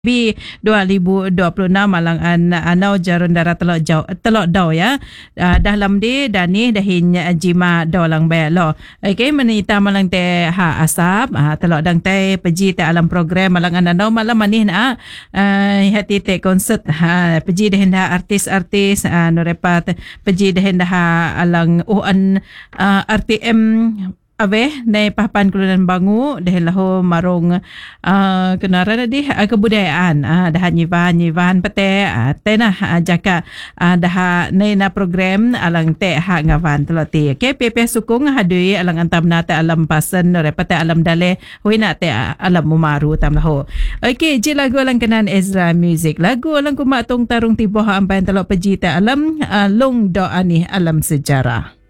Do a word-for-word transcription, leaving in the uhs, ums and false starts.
B dua ribu dua puluh enam malang an anau jarun darah telok jau telok dau ya uh, dah lam di dan ni dah hin jima dau lang ba lo okey menita malang te ha asap uh, telok dang te peji te alam program malang an anau malam manih na uh, hati te konsert ha peji dah dah artis-artis uh, no repat peji dah dah alang oh an uh, R T M Abe nei papan kulunan bangu deh lahu marung uh, kenara di uh, kebudayaan uh, dah nyivan nyivan pete uh, tena uh, jaka uh, dah nei na program alang te ha ngavan teloti ke P P sukung hadui alang antam na te alam pasen repete alam dale huina te uh, alam mumaru tam lahu okey ji lagu alang kenan Ezra Music lagu alang kumak tong tarung tiboh ampan telok peji te alam uh, long do ani alam sejarah.